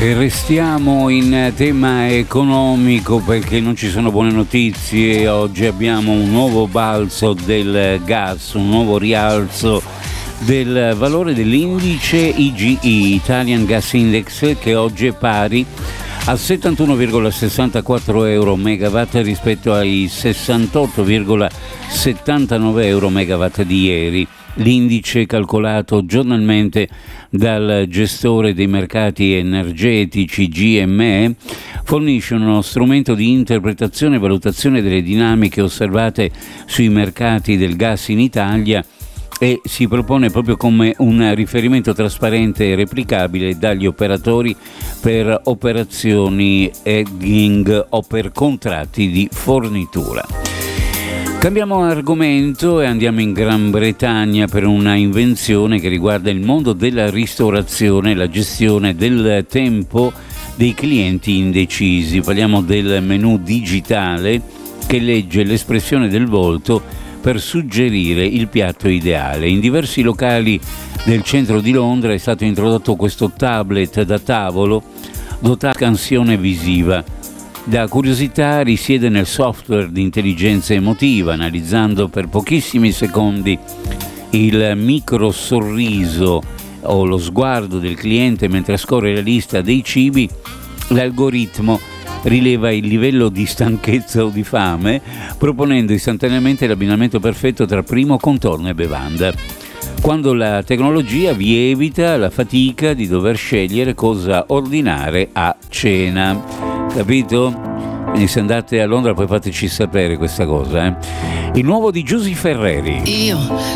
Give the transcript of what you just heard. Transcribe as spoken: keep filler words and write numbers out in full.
E restiamo in tema economico perché non ci sono buone notizie. Oggi abbiamo un nuovo balzo del gas, un nuovo rialzo del valore dell'indice I G I, Italian Gas Index, che oggi è pari a settantuno virgola sessantaquattro euro megawatt rispetto ai sessantotto virgola settantanove euro megawatt di ieri. L'indice calcolato giornalmente dal gestore dei mercati energetici G M E fornisce uno strumento di interpretazione e valutazione delle dinamiche osservate sui mercati del gas in Italia e si propone proprio come un riferimento trasparente e replicabile dagli operatori per operazioni hedging o per contratti di fornitura. Cambiamo argomento e andiamo in Gran Bretagna per una invenzione che riguarda il mondo della ristorazione e la gestione del tempo dei clienti indecisi. Parliamo del menù digitale che legge l'espressione del volto per suggerire il piatto ideale. In diversi locali del centro di Londra è stato introdotto questo tablet da tavolo dotato di scansione visiva. La curiosità risiede nel software di intelligenza emotiva, analizzando per pochissimi secondi il micro sorriso o lo sguardo del cliente mentre scorre la lista dei cibi. L'algoritmo rileva il livello di stanchezza o di fame, proponendo istantaneamente l'abbinamento perfetto tra primo contorno e bevanda, quando la tecnologia vi evita la fatica di dover scegliere cosa ordinare a cena. Capito? Quindi se andate a Londra poi fateci sapere questa cosa, eh? Il nuovo di Giusy Ferreri. Io